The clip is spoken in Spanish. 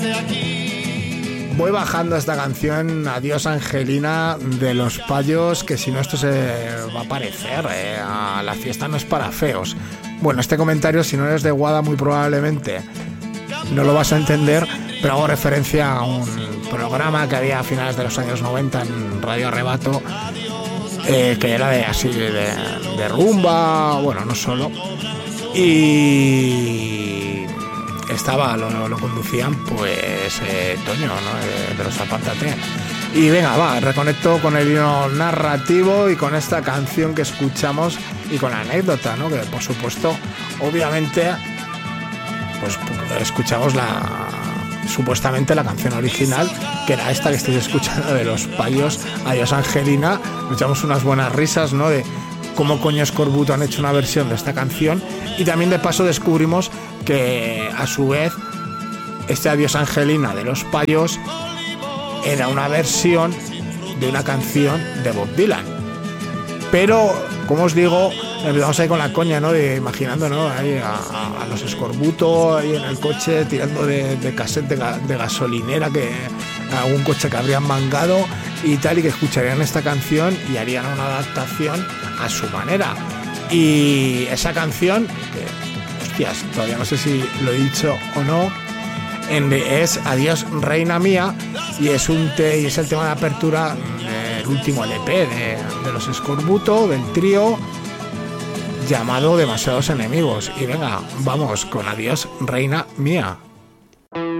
Voy bajando esta canción, Adiós Angelina, de Los Payos, que si no esto se va a parecer a La fiesta no es para feos. Bueno, este comentario, si no eres de Guada, muy probablemente no lo vas a entender, pero hago referencia a un programa que había a finales de los años 90 en Radio Arrebato, que era de rumba, bueno, no solo, y lo conducían pues Toño, ¿no? de los Apártate. Y venga, reconecto con el hilo narrativo y con esta canción que escuchamos y con la anécdota, ¿no? Que por supuesto, obviamente, pues escuchamos supuestamente la canción original, que era esta que estáis escuchando de Los Payos, Adiós Angelina. Nos echamos unas buenas risas, ¿no? De cómo coño Escorbuto han hecho una versión de esta canción, y también de paso descubrimos que a su vez este Adiós Angelina de Los Payos era una versión de una canción de Bob Dylan. Pero, como os digo, empezamos ahí con la coña, ¿no? De imaginando, ¿no? Ahí a los Escorbuto ahí en el coche tirando de cassette de gasolinera, que algún coche que habrían mangado y tal, y que escucharían esta canción y harían una adaptación a su manera. Y esa canción, que, hostias, todavía no sé si lo he dicho o no, es Adiós Reina Mía, y es el tema de apertura del último LP de los Escorbuto, del trío llamado Demasiados Enemigos. Y venga, vamos con Adiós Reina Mía.